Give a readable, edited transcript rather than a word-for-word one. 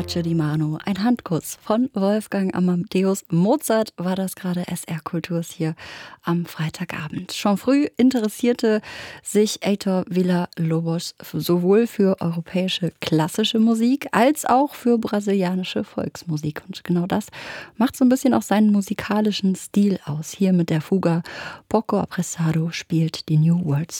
Bacio di Mano, ein Handkuss von Wolfgang Amadeus Mozart war das gerade. SR Kulturs hier am Freitagabend. Schon früh interessierte sich Heitor Villa-Lobos sowohl für europäische klassische Musik als auch für brasilianische Volksmusik. Und genau das macht so ein bisschen auch seinen musikalischen Stil aus. Hier mit der Fuga Poco Apressado spielt die New World